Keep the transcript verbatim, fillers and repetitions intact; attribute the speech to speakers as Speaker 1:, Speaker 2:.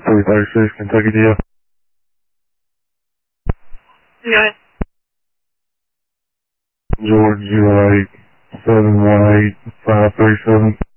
Speaker 1: three thirty-six, Kentucky D F.
Speaker 2: Go ahead.
Speaker 1: George zero eight seven one eight five three seven.